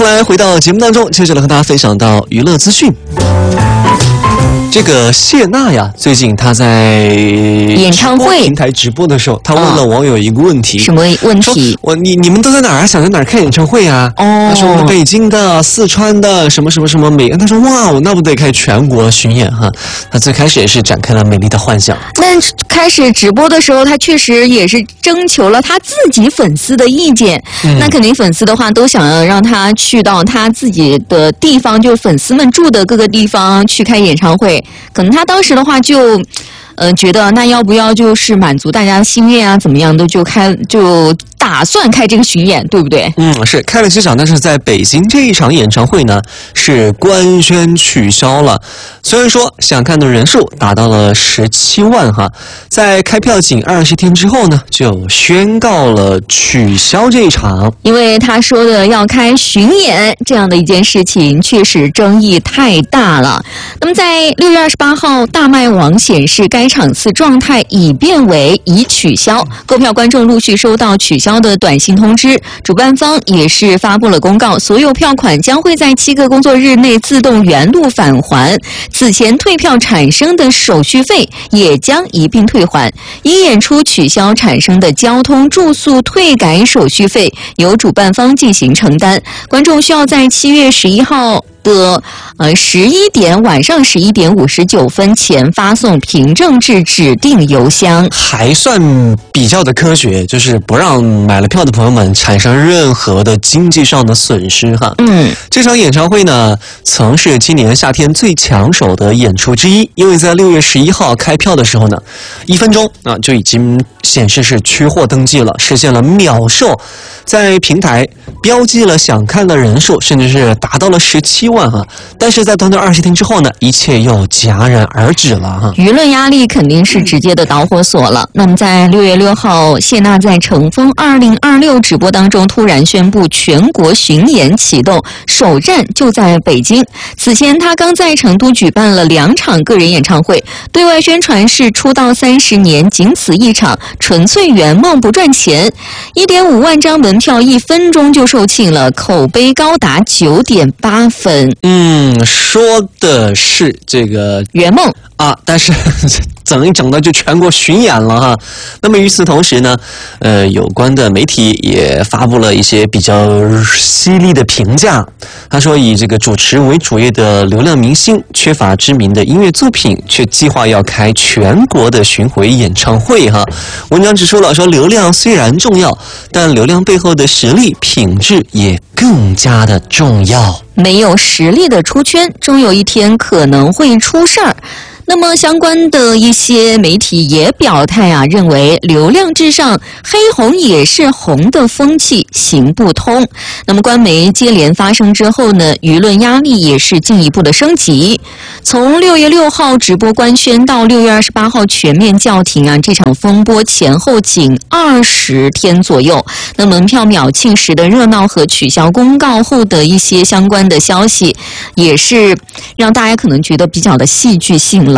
回来，回到节目当中，接着来和大家分享到娱乐资讯。这个谢娜呀，最近她在演唱会平台直播的时候，她问了网友一个问题， 什么问题？ 你们都在哪儿啊？想在哪儿看演唱会啊？她说我们北京的、四川的，什么什么什么美。她说哇，那不得开全国巡演哈？她最开始也是展开了美丽的幻想。 那开始直播的时候，她确实也是征求了她自己粉丝的意见。那肯定粉丝的话都想要让她去到她自己的地方，就粉丝们住的各个地方去开演唱会。可能他当时的话就，觉得那要不要就是满足大家的心愿啊，怎么样的就打算开这个巡演，对不对？ 是开了几场，但是在北京这一场演唱会呢是官宣取消了。虽然说想看的人数达到了17万哈，在开票仅20天之后呢，就宣告了取消这一场。 因为他说的要开巡演这样的一件事情，确实争议太大了。那么在6月28号，大麦网显示该场次状态已变为已取消，购票观众陆续收到取消的短信通知，主办方也是发布了公告，所有票款将会在7个工作日内自动原路返还，此前退票产生的手续费也将一并退还，因演出取消产生的交通、住宿退改手续费由主办方进行承担，观众需要在7月11号的晚上11点59分前发送凭证至指定邮箱， 还算比较的科学，就是不让买了票的朋友们产生任何的经济上的损失哈。这场演唱会呢，曾是今年夏天最抢手的演出之一，因为在6月11号开票的时候呢，1分钟就已经显示是缺货登记了，实现了秒售，在平台标记了想看的人数，甚至是达到了17万哈。但是在短短20天之后呢，一切又戛然而止了哈。 舆论压力肯定是直接的导火索了。那么在6月6号，谢娜在乘风2026直播当中突然宣布全国巡演启动，首站就在北京。此前她刚在成都举办了2场个人演唱会，对外宣传是出道30年仅此一场，纯粹圆梦不赚钱。1.5万张门票1分钟就售罄了，口碑高达9.8分。 说的是这个圆梦啊，但是整一整的就全国巡演了哈。那么与此同时呢，有关的媒体也发布了一些比较犀利的评价。他说，以这个主持为主业的流量明星，缺乏知名的音乐作品，却计划要开全国的巡回演唱会哈。文章指出了说，流量虽然重要，但流量背后的实力、品质也更加的重要。 没有实力的出圈，终有一天可能会出事儿。那么相关的一些媒体也表态认为流量至上，黑红也是红的风气行不通。那么官媒接连发生之后呢，舆论压力也是进一步的升级。从6月6号直播官宣到6月28号全面叫停这场风波前后仅20天左右。那门票秒罄时的热闹和取消公告后的一些相关的消息，也是让大家可能觉得比较的戏剧性了。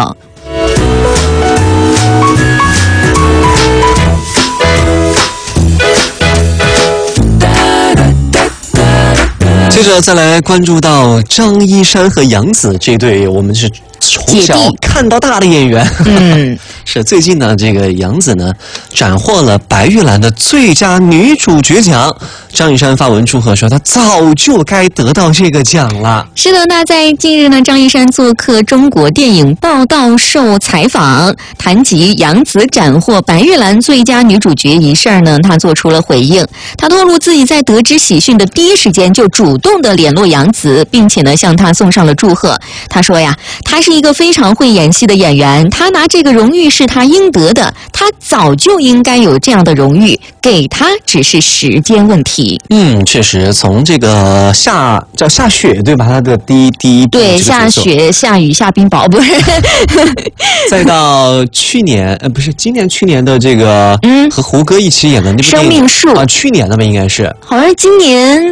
接着再来关注到张一山和杨紫这对我们是从小看到大的演员。是最近呢，这个杨紫呢斩获了白玉兰的最佳女主角奖。张一山发文祝贺说，他早就该得到这个奖了。 是的，那在近日呢，张一山做客中国电影报道受采访，谈及杨紫斩获白玉兰最佳女主角一事呢，他做出了回应。他透露自己在得知喜讯的第一时间就主动的联络杨紫，并且呢向他送上了祝贺。他说呀，他是一个非常会演戏的演员，他拿这个荣誉是他应得的，他早就应该有这样的荣誉，给他只是时间问题。 确实，从这个下雪对吧？他的第一部对，下雪、下雨、下冰雹不是， 再到去年去年的这个和胡歌一起演的那部电影生命树去年的吧应该是， 好像是今年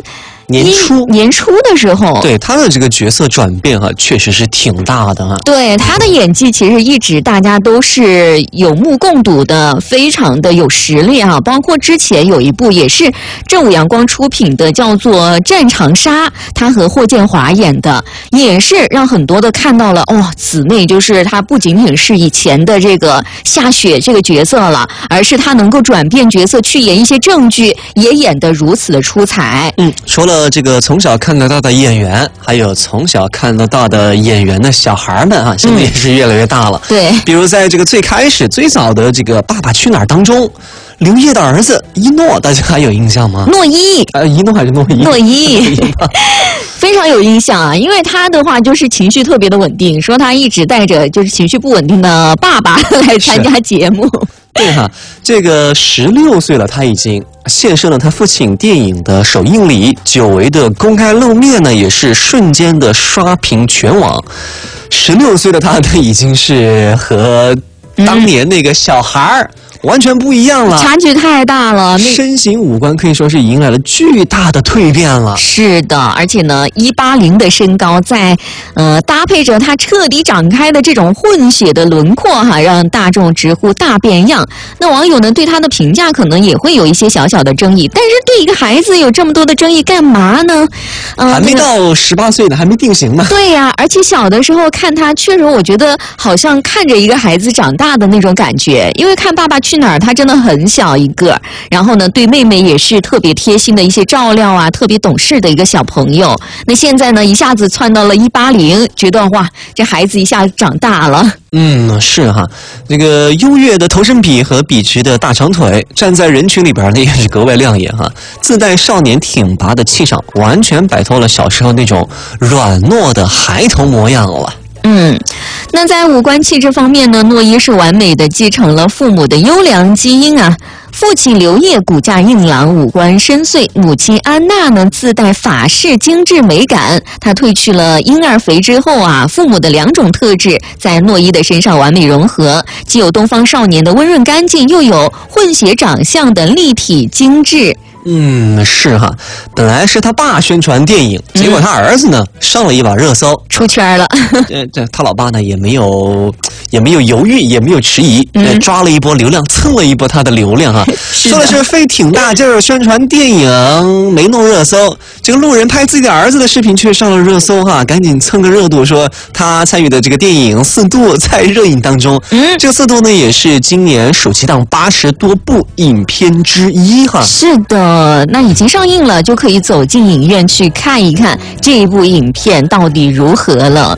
年初的时候， 对他的这个角色转变确实是挺大的哈。 对他的演技，其实一直大家都是有目共睹的，非常的有实力啊。包括之前有一部也是正午阳光出品的，叫做《战长沙》，他和霍建华演的，也是让很多的看到了姊妹就是他不仅仅是以前的这个夏雪这个角色了，而是他能够转变角色去演一些正剧，也演得如此的出彩。 除了这个从小看得到的演员，还有从小看得到的演员的小孩们现在也是越来越大了。 对， 比如在这个最早的这个《爸爸去哪儿》当中，刘烨的儿子一诺，大家还有印象吗？ 诺一， 一诺还是诺一？ 诺一，非常有印象啊！因为他的话就是情绪特别的稳定，说他一直带着就是情绪不稳定的爸爸来参加节目。 对这个16岁了，他已经献身了他父亲电影的首映礼，久违的公开露面呢，也是瞬间的刷屏全网。16岁的他呢，已经是和当年那个小孩儿完全不一样了， 差距太大了， 身形五官可以说是迎来了巨大的蜕变了。 是的，而且呢，180的身高在搭配着他彻底长开的这种混血的轮廓让大众直呼大变样。那网友呢对他的评价可能也会有一些小小的争议，但是对一个孩子有这么多的争议干嘛呢？ 还没到18岁呢，还没定型呢。 对呀，而且小的时候看他，确实我觉得好像看着一个孩子长大的那种感觉，因为看《爸爸去哪儿》，他真的很小一个，然后呢，对妹妹也是特别贴心的一些照料啊，特别懂事的一个小朋友。那现在呢，一下子窜到了180，觉得哇，这孩子一下子长大了。 是这个优越的头身比和笔直的大长腿，站在人群里边呢也是格外亮眼自带少年挺拔的气场，完全摆脱了小时候那种软糯的孩童模样了。 那在五官气质方面呢，诺一是完美的继承了父母的优良基因啊。父亲刘烨骨架硬朗，五官深邃；母亲安娜呢，自带法式精致美感。她褪去了婴儿肥之后父母的两种特质在诺一的身上完美融合，既有东方少年的温润干净，又有混血长相的立体精致。 是本来是他爸宣传电影，结果他儿子呢上了一把热搜， 出圈了。 他老爸呢也没有犹豫，也没有迟疑，抓了一波流量，蹭了一波他的流量说的是费挺大劲儿宣传电影，没弄热搜，这个路人拍自己的儿子的视频却上了热搜赶紧蹭个热度，说他参与的这个电影《四度》在热映当中。这个《四度》呢也是今年暑期档80多部影片之一是的，那已经上映了，就可以走进影院去看一看这一部影片到底如何了。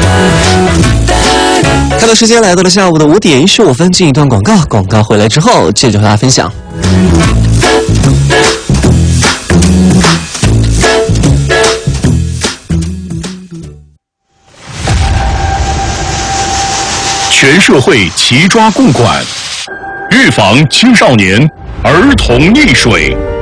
看到时间来到了下午的5点15分，进一段广告，广告回来之后接着和大家分享。 全社会齐抓共管，预防青少年儿童溺水。